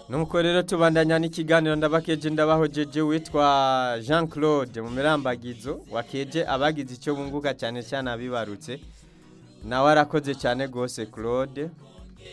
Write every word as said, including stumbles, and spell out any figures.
nuko rero tubandanya n'ikiganiro ndabakeje ndabahojeje witwa Jean Claude mu mirambagizo wakeje abagize icyo bunguka cyane cyane abibarutse nawe arakoze cyane gose Claude